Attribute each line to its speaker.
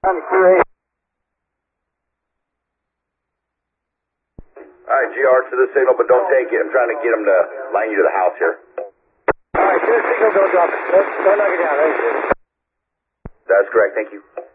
Speaker 1: Alright, GR to the signal, but don't take it. I'm trying to get him to line you to the house here.
Speaker 2: Alright, to the signal, don't drop it. Don't knock it down.
Speaker 1: That's correct, thank you.